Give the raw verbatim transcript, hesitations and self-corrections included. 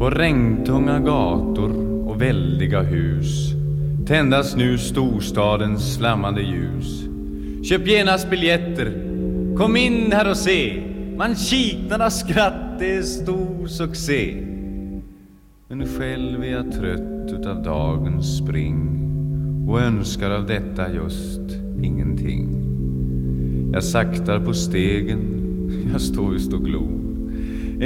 På regntunga gator och väldiga hus tändas nu storstadens flammande ljus. Köp genast biljetter, kom in här och se. Man kiknar av skratt, det är stor succé. Men själv är jag trött utav dagens spring och önskar av detta just ingenting. Jag saktar på stegen, jag står just och glor.